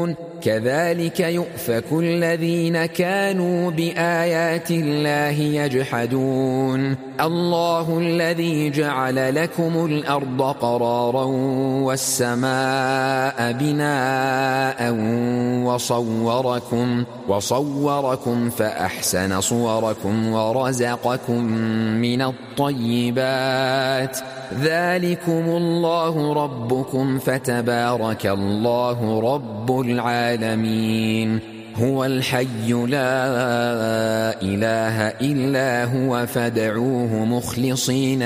كذلك يؤفك الذين كانوا بآيات الله يجحدون الله الذي جعل لكم الأرض قرارا والسماء بناء وصوركم فأحسن صوركم ورزقكم من الطيبات ذلكم الله ربكم فتبارك الله رب العالمين هو الحي لا إله إلا هو فادعوه مخلصين